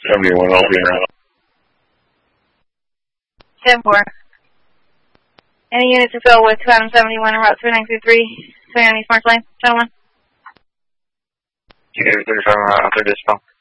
71, I'll be around. 10-4. Any units to fill with 271 en route 3933, 29 East March Lane, Channel 1. Okay, 35 after dispel.